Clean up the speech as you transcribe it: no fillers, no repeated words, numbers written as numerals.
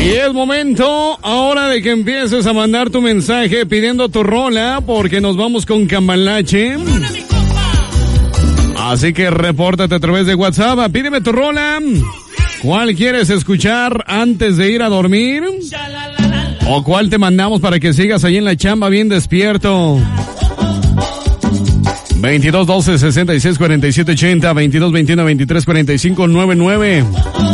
Y es momento ahora de que empieces a mandar tu mensaje pidiendo tu rola, porque nos vamos con Cambalache. Así que repórtate a través de WhatsApp, pídeme tu rola. ¿Cuál quieres escuchar antes de ir a dormir? ¿O cuál te mandamos para que sigas ahí en la chamba bien despierto? 22 12 66 47 80, 22 21 23 45 99.